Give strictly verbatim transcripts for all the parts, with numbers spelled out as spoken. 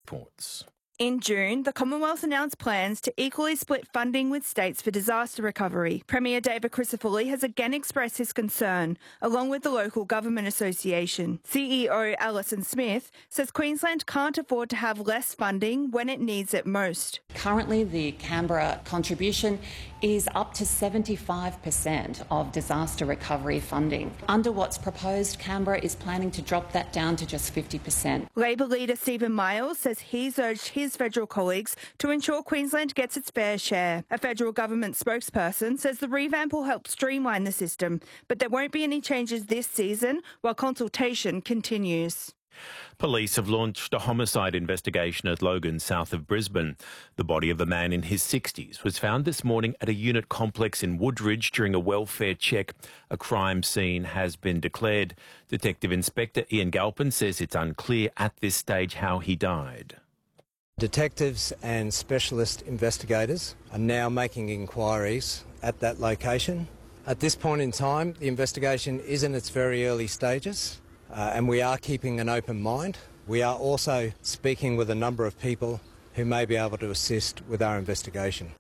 reports. In June, the Commonwealth announced plans to equally split funding with states for disaster recovery. Premier David Crisafulli has again expressed his concern, along with the Local Government Association. C E O Alison Smith says Queensland can't afford to have less funding when it needs it most. Currently, the Canberra contribution is up to seventy-five percent of disaster recovery funding. Under what's proposed, Canberra is planning to drop that down to just fifty percent. Labor leader Stephen Miles says he's urged his federal colleagues to ensure Queensland gets its fair share. A federal government spokesperson says the revamp will help streamline the system, but there won't be any changes this season while consultation continues. Police have launched a homicide investigation at Logan, south of Brisbane. The body of a man in his sixties was found this morning at a unit complex in Woodridge during a welfare check. A crime scene has been declared. Detective Inspector Ian Galpin says it's unclear at this stage how he died. Detectives and specialist investigators are now making inquiries at that location. At this point in time, the investigation is in its very early stages, uh, and we are keeping an open mind. We are also speaking with a number of people who may be able to assist with our investigation.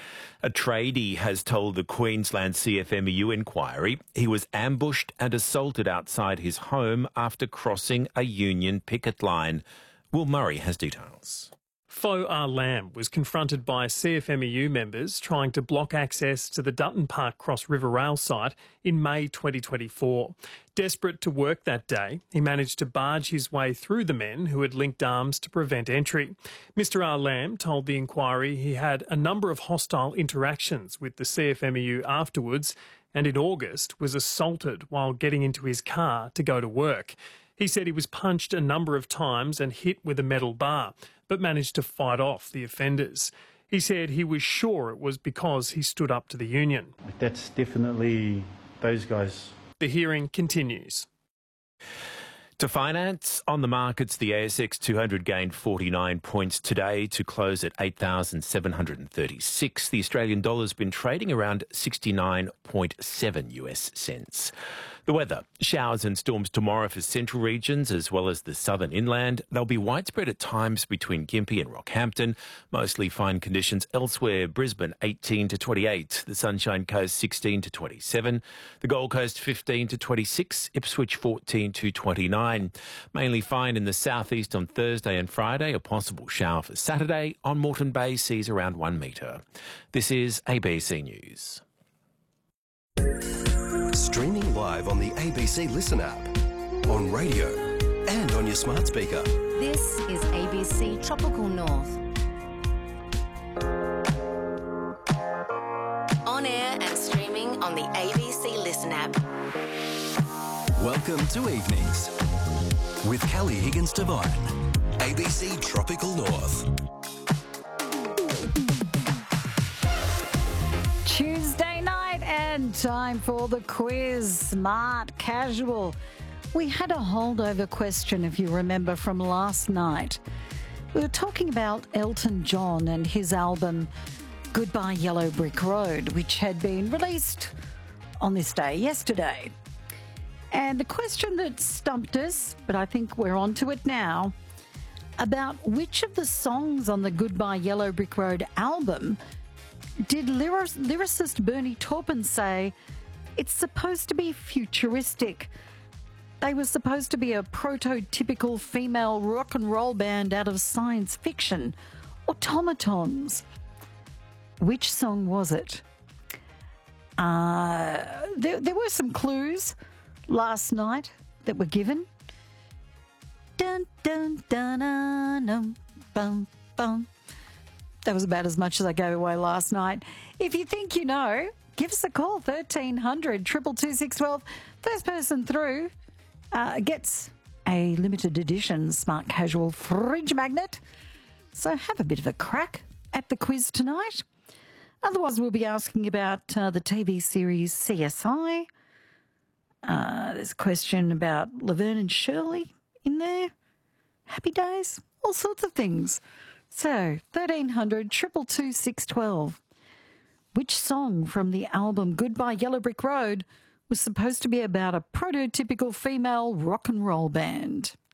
A tradie has told the Queensland C F M E U inquiry he was ambushed and assaulted outside his home after crossing a union picket line. Will Murray has details. Fo Ah Lam was confronted by C F M E U members trying to block access to the Dutton Park Cross River Rail site in May twenty twenty-four. Desperate to work that day, he managed to barge his way through the men who had linked arms to prevent entry. Mister Ah Lam told the inquiry he had a number of hostile interactions with the C F M E U afterwards, and in August was assaulted while getting into his car to go to work. He said he was punched a number of times and hit with a metal bar, but managed to fight off the offenders. He said he was sure it was because he stood up to the union. That's definitely those guys. The hearing continues. To finance, on the markets, the A S X two hundred gained forty-nine points today to close at eight thousand seven hundred thirty-six. The Australian dollar's been trading around sixty-nine point seven U S cents. The weather, showers and storms tomorrow for central regions as well as the southern inland. They'll be widespread at times between Gympie and Rockhampton. Mostly fine conditions elsewhere. Brisbane eighteen to twenty-eight. The Sunshine Coast sixteen to twenty-seven. The Gold Coast fifteen to twenty-six. Ipswich fourteen to twenty-nine. Mainly fine in the southeast on Thursday and Friday. A possible shower for Saturday. On Moreton Bay, seas around one metre. This is A B C News. Streaming live on the A B C Listen app, on radio and on your smart speaker. This is A B C Tropical North. On air and streaming on the A B C Listen app. Welcome to Evenings with Kelly Higgins Devine. A B C Tropical North. Tuesday night and time for the quiz, Smart Casual. We had a holdover question, if you remember, from last night. We were talking about Elton John and his album Goodbye Yellow Brick Road, which had been released on this day yesterday. And the question that stumped us, but I think we're on to it now, about which of the songs on the Goodbye Yellow Brick Road album did lyric- lyricist Bernie Taupin say it's supposed to be futuristic? They were supposed to be a prototypical female rock and roll band out of science fiction, automatons. Which song was it? Uh, there, there were some clues last night that were given. Dun, dun, dun, dun, dun, bum, bum. That was about as much as I gave away last night. If you think you know, give us a call, thirteen hundred, two two two, six one two. First person through uh, gets a limited edition Smart Casual fridge magnet. So have a bit of a crack at the quiz tonight. Otherwise, we'll be asking about uh, the T V series C S I. Uh, there's a question about Laverne and Shirley in there. Happy Days, all sorts of things. So, thirteen hundred, two two two, six one two. Which song from the album Goodbye Yellow Brick Road was supposed to be about a prototypical female rock and roll band?